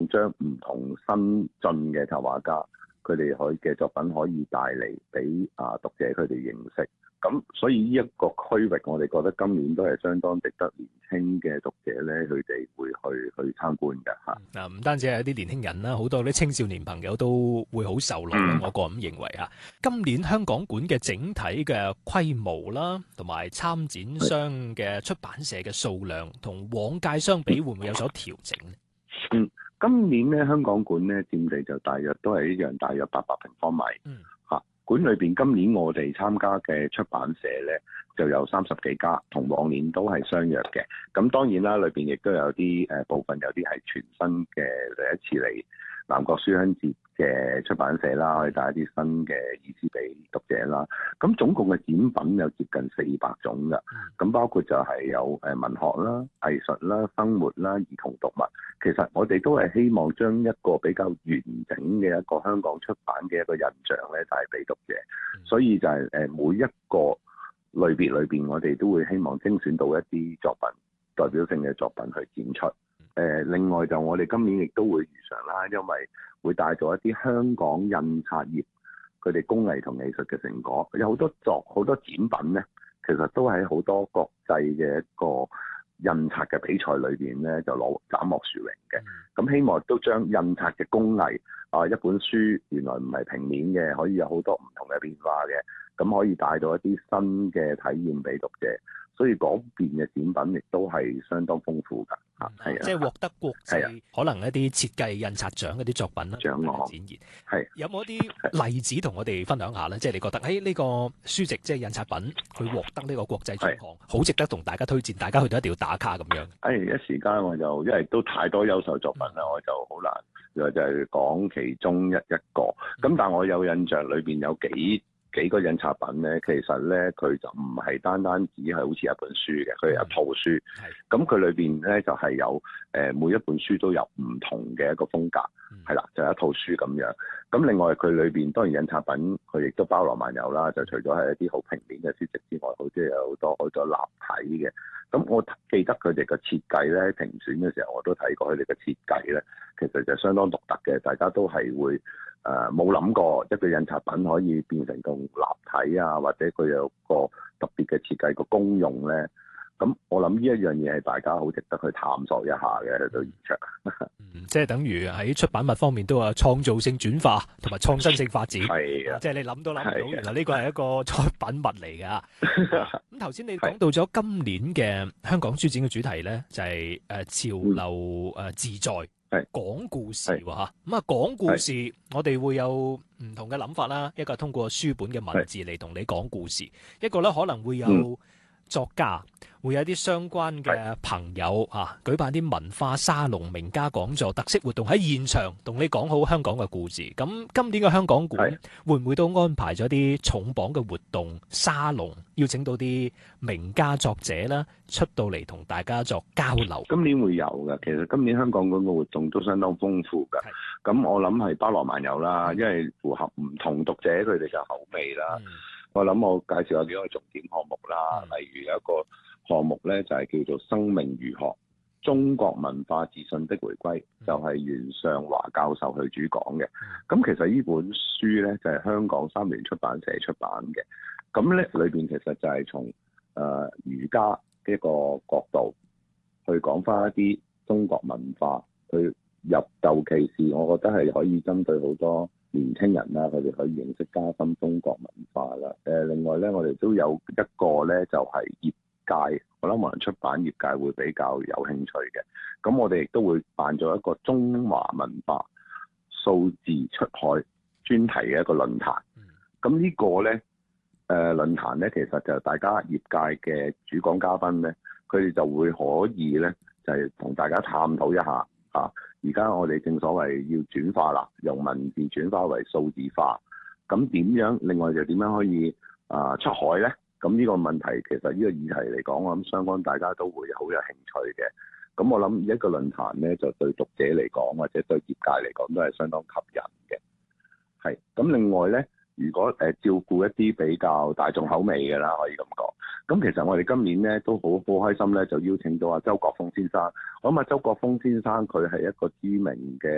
將唔同新進嘅插畫家佢哋嘅作品可以帶嚟俾讀者佢哋認識。咁所以呢一個區域，我哋覺得今年都係相當值得年輕嘅讀者咧，佢哋會去參觀嘅嚇。 嗱，唔單止係一啲年輕人啦，好多啲青少年朋友都會好受落咯。我個人咁認為嚇。今年香港館嘅整體嘅規模啦，同埋參展商嘅出版社嘅數量，同往屆相比，會唔會有所調整呢？ 今年咧香港館咧佔地就大約都係一樣，大約800平方米。館裏邊今年我哋參加嘅出版社咧就有30幾家，同往年都係相若嘅。咁當然啦，裏邊亦都有啲部分有啲係全新嘅第一次嚟南國書香節嘅出版社啦，可以帶一啲新嘅意思俾讀者啦。咁總共嘅展品有接近400種㗎，咁包括就係有文學啦、藝術啦、生活啦、兒童讀物。其實我哋都係希望將一個比較完整嘅一個香港出版嘅一個印象咧帶俾讀者，所以就係每一個類別裏邊，我哋都會希望精選到一啲作品代表性嘅作品去展出。另外就我哋今年亦都會如常啦，因為會帶咗一啲香港印刷業佢哋工藝同藝術嘅成果，有好多展品咧，其實都喺好多國際嘅一個印刷嘅比賽裏邊咧就攞斬獲殊榮嘅。咁希望都將印刷嘅工藝一本書原來唔係平面嘅，可以有好多唔同嘅變化嘅，咁可以帶到一啲新嘅體驗俾讀者。所以嗰邊嘅展品亦都係相當豐富㗎，係啊， 即係獲得國際可能一啲設計印刷獎嗰啲作品啦， 獎項展現。係有冇一啲例子同我哋分享下咧？即係你覺得呢個書籍即係印刷品，佢獲得呢個國際獎項，好值得同大家推薦，大家去到一定要打卡咁樣。 一時間我就因為都太多優秀作品啦，我就好難就係講其中一個。咁但係我有印象裏邊有幾個印刷品咧，其實咧佢就唔係單只係好似一本書嘅，佢係一套書。咁佢裏邊咧就係有每一本書都有唔同嘅一個風格，係啦，就係一套書咁樣。咁另外佢裏邊當然印刷品佢亦都包羅萬有啦，就除咗係一啲好平面嘅書籍之外，好似有好多立體嘅。咁我記得佢哋嘅設計咧，評選嘅時候我都睇過佢哋嘅設計咧，其實就相當獨特嘅，大家都係會冇諗過一個印刷品可以變成咁立體啊，或者佢有個特別嘅設計個功用咧。咁我諗呢一樣嘢係大家好值得去探索一下嘅，去到現場。 即係等於喺出版物方面都有創造性轉化同埋創新性發展。 係啊， 即係你諗都諗唔到，原來呢個係一個出品物嚟㗎。咁頭先你講到咗今年嘅香港書展嘅主題咧，就係潮流自在，講故事喎嚇。咁啊講故事，我哋會有唔同嘅諗法啦。一個係通過書本嘅文字嚟同你講故事，一個咧可能會有作家，會有啲相關嘅朋友舉辦啲文化沙龍、名家講座、特色活動喺現場同你講好香港嘅故事。咁今年嘅香港館會唔會都安排咗啲重磅嘅活動沙龍，邀請到啲名家作者啦出到嚟同大家作交流？ 今年會有嘅，其實今年香港館嘅活動都相當豐富㗎。咁我諗係包羅萬有啦，因為符合唔同讀者佢哋嘅口味啦。我諗我介紹下幾個重點項目啦，例如有一個項目咧就係叫做生命儒學，中國文化自信的回歸，就係袁尚華教授去主講嘅。咁其實呢本書咧就係香港三聯出版社出版嘅。咁咧裏邊其實就係從儒家嘅一個角度去講翻一啲中國文化，去尤其是我覺得係可以針對好多年輕人啦，佢哋可以認識加深中國文化啦。另外咧，我哋都有一個咧，就係業界，我諗可能出版業界會比較有興趣嘅。咁我哋亦都會辦咗一個中華文化數字出海專題嘅一個論壇。咁呢個咧，論壇咧，其實就大家業界嘅主講嘉賓咧，佢哋就會可以咧，就係同大家探討一下而家我哋正所謂要轉化啦，由文字轉化為數字化，咁點樣？另外就點樣可以出海呢？咁呢個問題其實呢個議題嚟講，我諗相關大家都會好有興趣嘅。咁我諗一個論壇呢，就對讀者嚟講或者對業界嚟講都係相當吸引嘅。係咁，另外呢，如果照顧一啲比較大眾口味嘅啦，可以咁講。咁其實我哋今年咧都好開心咧，就邀請到周國峰先生。我諗周國峰先生佢係一個知名嘅